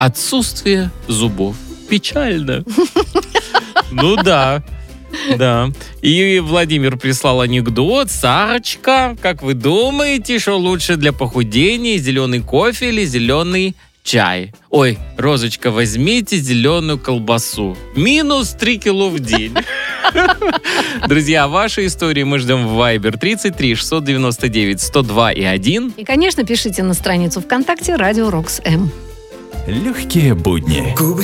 Отсутствие зубов. Печально. Ну да. Да. И Владимир прислал анекдот. Сарочка, как вы думаете, что лучше для похудения, зеленый кофе или зеленый чай? Ой, Розочка, возьмите зеленую колбасу. Минус 3 кило в день. Друзья, ваши истории мы ждем в Viber 33 699 102 и 1. И, конечно, пишите на страницу ВКонтакте «Радио Рокс М». Легкие будни.